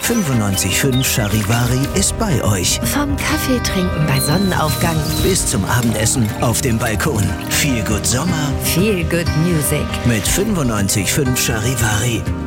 95.5 Charivari ist bei euch. Vom Kaffee trinken bei Sonnenaufgang Bis zum Abendessen auf dem Balkon. Feel Good Sommer. Feel Good Music. Mit 95.5 Charivari.